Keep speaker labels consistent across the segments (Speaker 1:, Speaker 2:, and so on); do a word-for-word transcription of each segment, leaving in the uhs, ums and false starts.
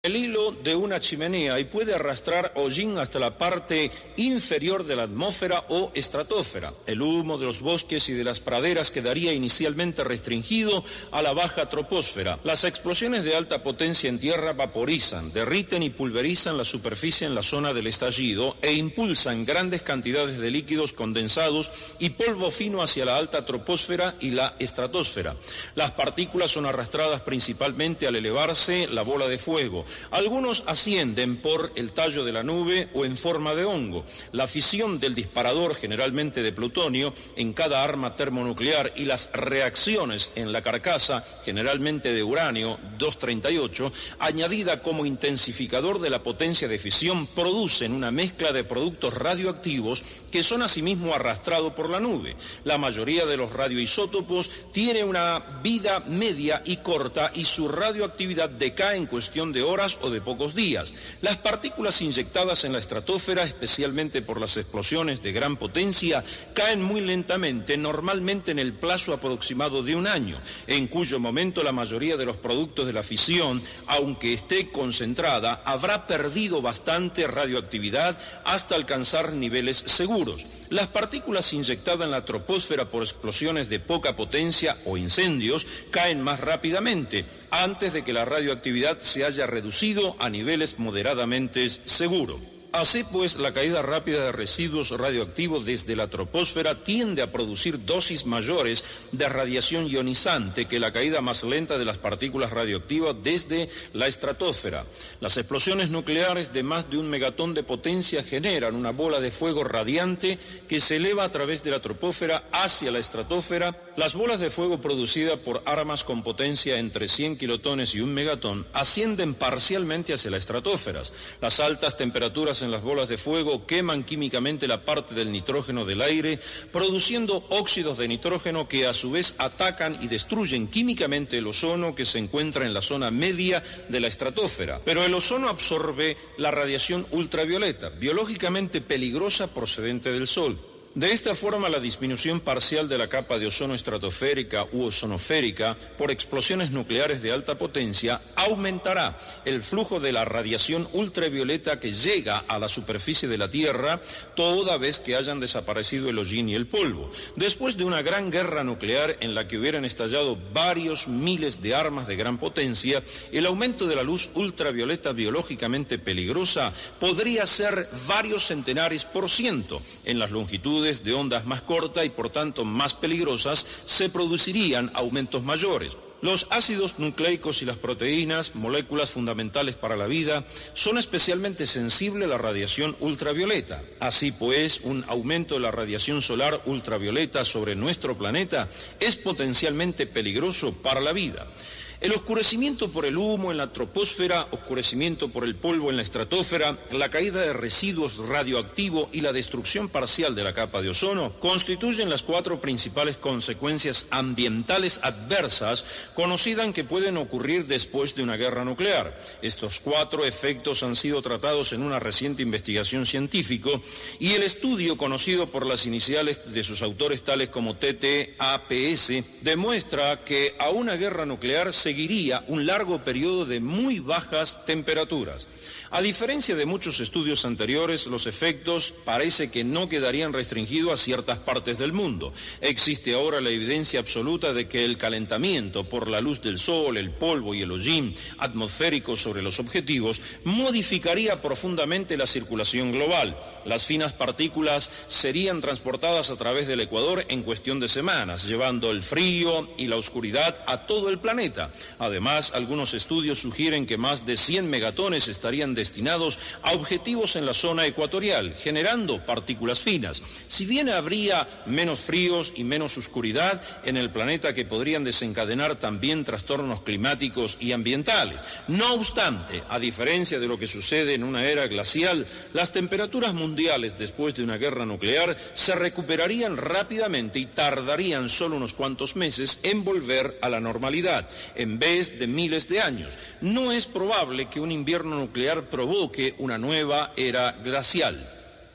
Speaker 1: el hilo de una chimenea y puede arrastrar hollín hasta la parte inferior de la atmósfera o estratosfera. El humo de los bosques y de las praderas quedaría inicialmente restringido a la baja troposfera. Las explosiones de alta potencia en tierra vaporizan, derriten y pulverizan la superficie en la zona del estallido e impulsan grandes cantidades de líquidos condensados y polvo fino hacia la alta troposfera y la estratosfera. Las partículas son arrastradas principalmente al elevarse la bola de fuego. Algunos ascienden por el tallo de la nube o en forma de hongo. La fisión del disparador, generalmente de plutonio, en cada arma termonuclear y las reacciones en la carcasa, generalmente de uranio doscientos treinta y ocho, añadida como intensificador de la potencia de fisión, producen una mezcla de productos radioactivos que son asimismo arrastrados por la nube. La mayoría de los radioisótopos tiene una vida media y corta y su radioactividad decae en cuestión de horas o de pocos días. Las partículas inyectadas en la estratosfera, especialmente por las explosiones de gran potencia, caen muy lentamente, normalmente en el plazo aproximado de un año, en cuyo momento la mayoría de los productos de la fisión, aunque esté concentrada, habrá perdido bastante radioactividad hasta alcanzar niveles seguros. Las partículas inyectadas en la troposfera por explosiones de poca potencia o incendios caen más rápidamente, antes de que la radioactividad se haya reducido a niveles moderadamente seguros. Así pues, la caída rápida de residuos radioactivos desde la troposfera tiende a producir dosis mayores de radiación ionizante que la caída más lenta de las partículas radioactivas desde la estratosfera. Las explosiones nucleares de más de un megatón de potencia generan una bola de fuego radiante que se eleva a través de la troposfera hacia la estratosfera. Las bolas de fuego producidas por armas con potencia entre cien kilotones y un megatón ascienden parcialmente hacia la estratosfera. Las altas temperaturas en las bolas de fuego queman químicamente la parte del nitrógeno del aire, produciendo óxidos de nitrógeno que a su vez atacan y destruyen químicamente el ozono que se encuentra en la zona media de la estratosfera. Pero el ozono absorbe la radiación ultravioleta, biológicamente peligrosa procedente del Sol. De esta forma, la disminución parcial de la capa de ozono estratosférica u ozonoférica por explosiones nucleares de alta potencia aumentará el flujo de la radiación ultravioleta que llega a la superficie de la Tierra toda vez que hayan desaparecido el hollín y el polvo. Después de una gran guerra nuclear en la que hubieran estallado varios miles de armas de gran potencia, el aumento de la luz ultravioleta biológicamente peligrosa podría ser varios centenares por ciento. En las longitudes de ondas más cortas y por tanto más peligrosas se producirían aumentos mayores. Los ácidos nucleicos y las proteínas, moléculas fundamentales para la vida, son especialmente sensibles a la radiación ultravioleta. Así pues, un aumento de la radiación solar ultravioleta sobre nuestro planeta es potencialmente peligroso para la vida. El oscurecimiento por el humo en la troposfera, oscurecimiento por el polvo en la estratosfera, la caída de residuos radioactivos y la destrucción parcial de la capa de ozono constituyen las cuatro principales consecuencias ambientales adversas conocidas que pueden ocurrir después de una guerra nuclear. Estos cuatro efectos han sido tratados en una reciente investigación científica y el estudio, conocido por las iniciales de sus autores tales como T T A P S, demuestra que a una guerra nuclear se seguiría un largo periodo de muy bajas temperaturas. A diferencia de muchos estudios anteriores, los efectos parece que no quedarían restringidos a ciertas partes del mundo. Existe ahora la evidencia absoluta de que el calentamiento por la luz del sol, el polvo y el hollín atmosférico sobre los objetivos modificaría profundamente la circulación global. Las finas partículas serían transportadas a través del ecuador en cuestión de semanas, llevando el frío y la oscuridad a todo el planeta. Además, algunos estudios sugieren que más de cien megatones estarían destinados a objetivos en la zona ecuatorial, generando partículas finas. Si bien habría menos fríos y menos oscuridad en el planeta que podrían desencadenar también trastornos climáticos y ambientales. No obstante, a diferencia de lo que sucede en una era glacial, las temperaturas mundiales después de una guerra nuclear se recuperarían rápidamente y tardarían solo unos cuantos meses en volver a la normalidad, en vez de miles de años. No es probable que un invierno nuclear provoque una nueva era glacial.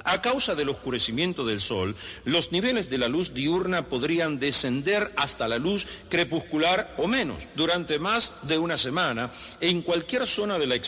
Speaker 1: A causa del oscurecimiento del Sol, los niveles de la luz diurna podrían descender hasta la luz crepuscular o menos durante más de una semana en cualquier zona de la expansión